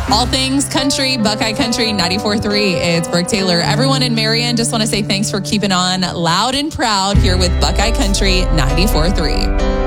All things country, Buckeye Country 94.3. It's Brooke Taylor. Everyone in Marion, just want to say thanks for keeping on loud and proud here with Buckeye Country 94.3.